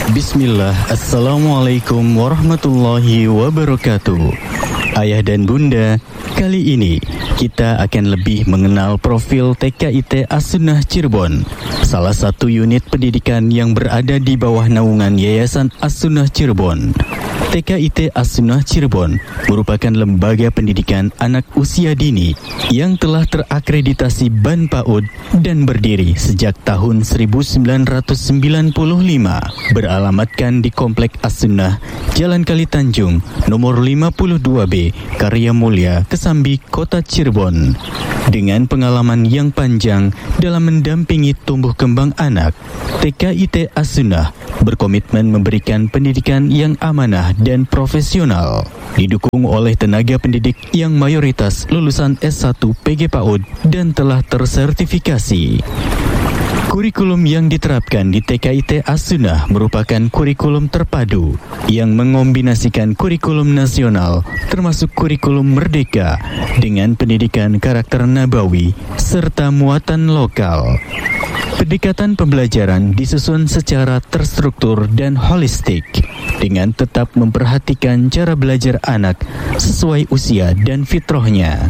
Bismillah, Assalamualaikum warahmatullahi wabarakatuh. Ayah dan bunda, kali ini kita akan lebih mengenal profil TKIT As-Sunnah Cirebon, salah satu unit pendidikan yang berada di bawah naungan Yayasan As-Sunnah Cirebon. TKIT As-Sunnah Cirebon merupakan lembaga pendidikan anak usia dini yang telah terakreditasi BAN PAUD dan berdiri sejak tahun 1995, beralamatkan di Komplek As-Sunnah, Jalan Kali Tanjung, nomor 52B, Karya Mulia, Kesambi, Kota Cirebon. Dengan pengalaman yang panjang dalam mendampingi tumbuh kembang anak, TKIT As-Sunnah berkomitmen memberikan pendidikan yang amanah dan profesional, didukung oleh tenaga pendidik yang mayoritas lulusan S1 PG PAUD dan telah tersertifikasi. Kurikulum yang diterapkan di TKIT As-Sunnah merupakan kurikulum terpadu yang mengombinasikan kurikulum nasional termasuk kurikulum merdeka dengan pendidikan karakter nabawi serta muatan lokal. Pendekatan pembelajaran disusun secara terstruktur dan holistik dengan tetap memperhatikan cara belajar anak sesuai usia dan fitrahnya.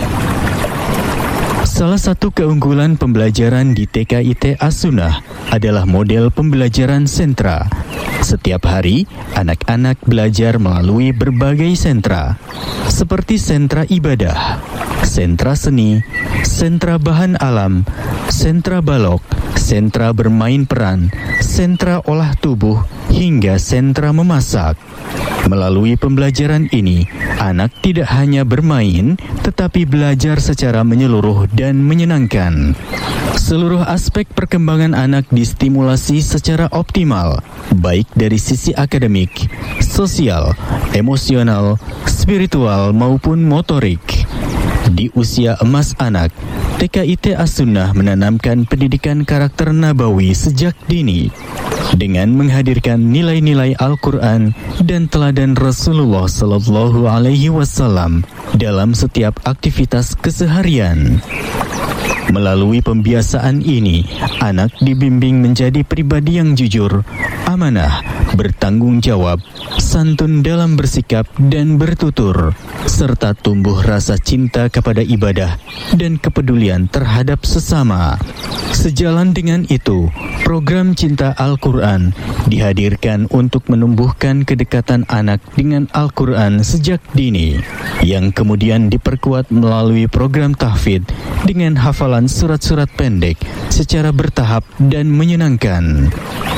Salah satu keunggulan pembelajaran di TKIT As-Sunnah adalah model pembelajaran sentra. Setiap hari, anak-anak belajar melalui berbagai sentra, seperti sentra ibadah, sentra seni, sentra bahan alam, sentra balok, sentra bermain peran, sentra olah tubuh, hingga sentra memasak. Melalui pembelajaran ini, anak tidak hanya bermain, tetapi belajar secara menyeluruh dan menyenangkan. Seluruh aspek perkembangan anak distimulasi secara optimal, baik dari sisi akademik, sosial, emosional, spiritual maupun motorik. Di usia emas anak, TKIT As-Sunnah menanamkan pendidikan karakter nabawi sejak dini dengan menghadirkan nilai-nilai Al-Quran dan teladan Rasulullah Sallallahu Alaihi Wasallam dalam setiap aktivitas keseharian. Melalui pembiasaan ini, anak dibimbing menjadi pribadi yang jujur, amanah, bertanggung jawab, santun dalam bersikap dan bertutur, serta tumbuh rasa cinta kepada ibadah dan kepedulian terhadap sesama. Sejalan dengan itu, program Cinta Al-Quran dihadirkan untuk menumbuhkan kedekatan anak dengan Al-Quran sejak dini, yang kemudian diperkuat melalui program tahfidz dengan hafalan surat-surat pendek secara bertahap dan menyenangkan.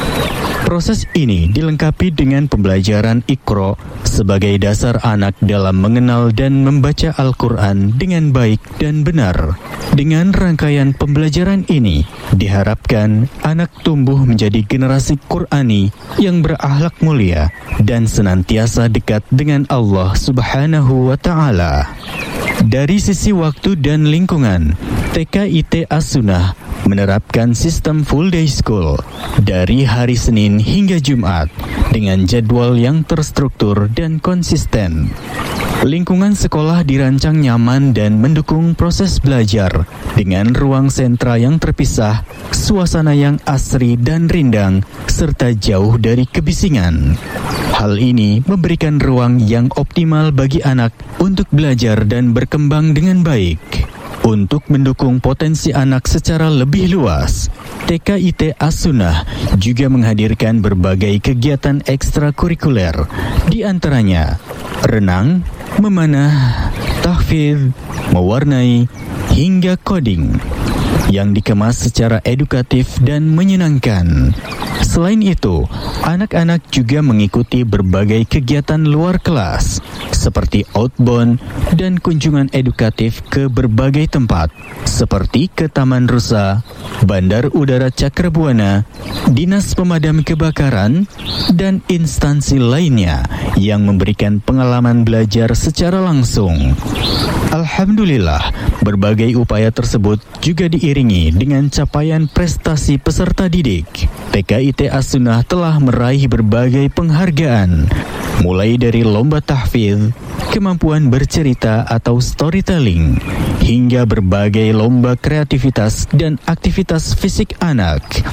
Proses ini dilengkapi dengan pembelajaran Iqra sebagai dasar anak dalam mengenal dan membaca Al-Quran dengan baik dan benar. Dengan rangkaian pembelajaran ini, diharapkan anak tumbuh menjadi generasi Qur'ani yang berakhlak mulia dan senantiasa dekat dengan Allah Subhanahu wa Ta'ala. Dari sisi waktu dan lingkungan, TKIT As-Sunnah menerapkan sistem full day school dari hari Senin hingga Jumat dengan jadwal yang terstruktur dan konsisten. Lingkungan sekolah dirancang nyaman dan mendukung proses belajar dengan ruang sentra yang terpisah, suasana yang asri dan rindang, serta jauh dari kebisingan. Hal ini memberikan ruang yang optimal bagi anak untuk belajar dan berkembang dengan baik. Untuk mendukung potensi anak secara lebih luas, TKIT As-Sunnah juga menghadirkan berbagai kegiatan ekstrakurikuler, di antaranya renang, memanah, tahfidz, mewarnai, hingga coding, yang dikemas secara edukatif dan menyenangkan. Selain itu, anak-anak juga mengikuti berbagai kegiatan luar kelas, seperti outbound dan kunjungan edukatif ke berbagai tempat, seperti ke Taman Rusa, Bandar Udara Cakrabuana, Dinas Pemadam Kebakaran, dan instansi lainnya yang memberikan pengalaman belajar secara langsung. Alhamdulillah, berbagai upaya tersebut juga diiringi dengan capaian prestasi peserta didik. TKIT As-Sunnah telah meraih berbagai penghargaan, mulai dari lomba tahfidz, kemampuan bercerita atau storytelling, hingga berbagai lomba kreativitas dan aktivitas fisik anak.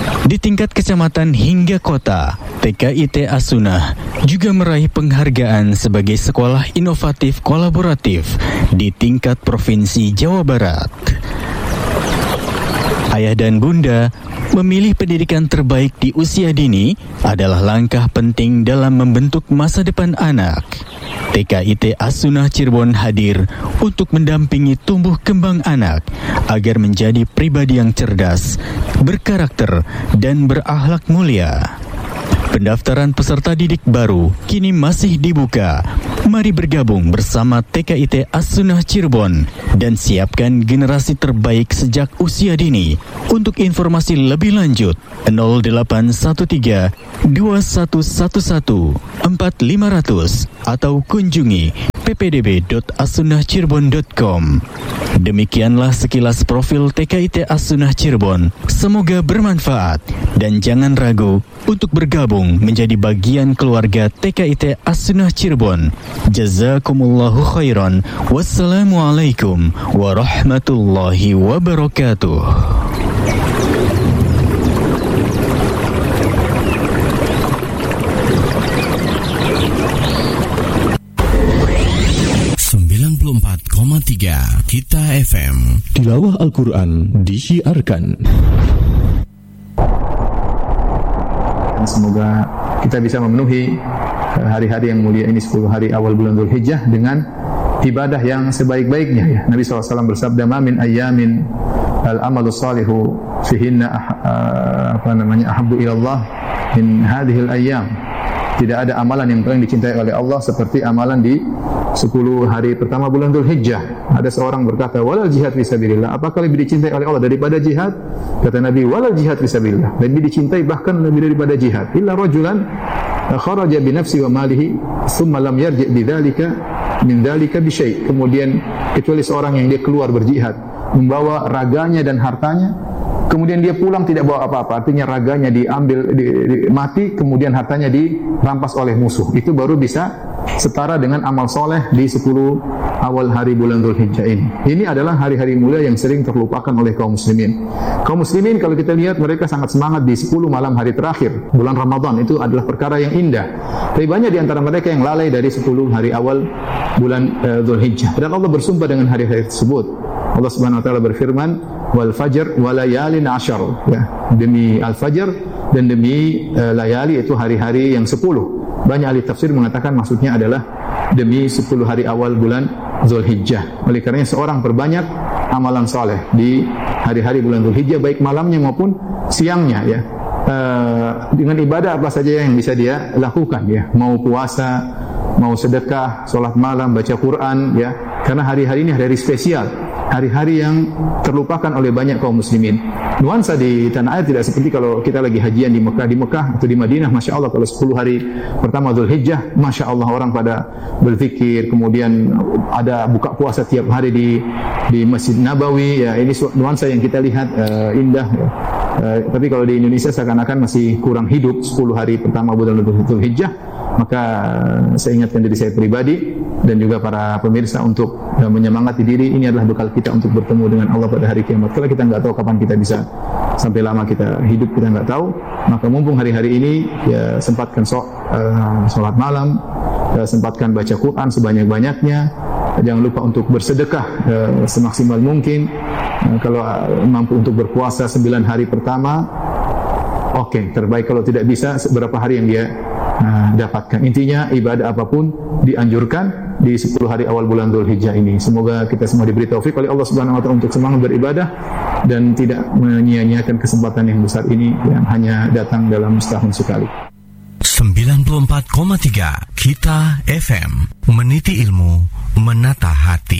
Di tingkat kecamatan hingga kota, TKIT As-Sunnah juga meraih penghargaan sebagai sekolah inovatif kolaboratif di tingkat Provinsi Jawa Barat. Ayah dan bunda, memilih pendidikan terbaik di usia dini adalah langkah penting dalam membentuk masa depan anak. TKIT As-Sunnah Cirebon hadir untuk mendampingi tumbuh kembang anak agar menjadi pribadi yang cerdas, berkarakter, dan berakhlak mulia. Pendaftaran peserta didik baru kini masih dibuka. Mari bergabung bersama TKIT As-Sunnah Cirebon dan siapkan generasi terbaik sejak usia dini. Untuk informasi lebih lanjut, 0813 2111 4500 atau kunjungi ppdb.assunnahcirebon.com. Demikianlah sekilas profil TKIT As-Sunnah Cirebon. Semoga bermanfaat dan jangan ragu untuk bergabung menjadi bagian keluarga TKIT As-Sunnah Cirebon. Jazakumullahu khairan. Wassalamualaikum warahmatullahi wabarakatuh. Kita FM. Tilawah Al-Quran disiarkan. Semoga kita bisa memenuhi hari-hari yang mulia ini, 10 hari awal bulan Dzulhijjah, dengan ibadah yang sebaik-baiknya. Ya. Nabi SAW bersabda, "Ma min ayyamin al-amalu salihu fihinna ahabbu ilallah min hadhil ayyam." Tidak ada amalan yang paling dicintai oleh Allah seperti amalan di 10 hari pertama bulan Dzulhijjah. Ada seorang berkata, "Walal jihad fisabilillah." Apakah lebih dicintai oleh Allah daripada jihad? Kata Nabi, "Walal jihad fisabilillah." Lebih dicintai bahkan lebih daripada jihad. Illa rajulan kharaja bi nafsi wa malihi thumma lam yarji' bidzalika min dzalika bi syai'. Kemudian kecuali seorang yang dia keluar berjihad, membawa raganya dan hartanya, kemudian dia pulang tidak bawa apa-apa, artinya raganya diambil, mati, kemudian hartanya dirampas oleh musuh. Itu baru bisa setara dengan amal soleh di 10 awal hari bulan Dzulhijjah ini. Ini adalah hari-hari mulia yang sering terlupakan oleh kaum muslimin. Kaum muslimin kalau kita lihat mereka sangat semangat di 10 malam hari terakhir bulan Ramadan, itu adalah perkara yang indah. Tapi banyak di antara mereka yang lalai dari 10 hari awal bulan Dzulhijjah. Dan Allah bersumpah dengan hari-hari tersebut. Allah Subhanahu wa taala berfirman, "Wal fajr wa layalin 'ashar." Ya, demi al-fajr dan demi layali, itu hari-hari yang 10. Banyak ahli tafsir mengatakan maksudnya adalah demi 10 hari awal bulan Dzulhijjah. Oleh karenanya seorang perbanyak amalan saleh di hari-hari bulan Dzulhijjah, baik malamnya maupun siangnya, ya. Dengan ibadah apa saja yang bisa dia lakukan, ya. Mau puasa, mau sedekah, salat malam, baca Quran, ya. Karena hari-hari ini hari-hari spesial, hari-hari yang terlupakan oleh banyak kaum muslimin. Nuansa di tanah air tidak seperti kalau kita lagi hajian di Mekah. Di Mekah atau di Madinah, Masya Allah, kalau 10 hari pertama Dzulhijjah, Masya Allah orang pada berzikir, kemudian ada buka puasa tiap hari di Masjid Nabawi. Ya, ini nuansa yang kita lihat indah. Ya. Tapi kalau di Indonesia seakan-akan masih kurang hidup 10 hari pertama bulan Dzulhijjah. Maka saya ingatkan diri saya pribadi dan juga para pemirsa untuk menyemangati diri. Ini adalah bekal kita untuk bertemu dengan Allah pada hari kiamat. Kalau kita nggak tahu kapan kita bisa sampai lama kita hidup, kita nggak tahu. Maka mumpung hari-hari ini, ya sempatkan sholat malam, sempatkan baca Quran sebanyak-banyaknya. Jangan lupa untuk bersedekah semaksimal mungkin. Kalau mampu untuk berpuasa 9 hari pertama, oke, terbaik. Kalau tidak bisa, beberapa hari yang dia dapatkan. Intinya ibadah apapun dianjurkan di 10 hari awal bulan Dzulhijjah ini. Semoga kita semua diberi taufik oleh Allah Subhanahu wa taala untuk semangat beribadah dan tidak menyia-nyiakan kesempatan yang besar ini yang hanya datang dalam setahun sekali. 94,3 Kita FM, meniti ilmu, menata hati.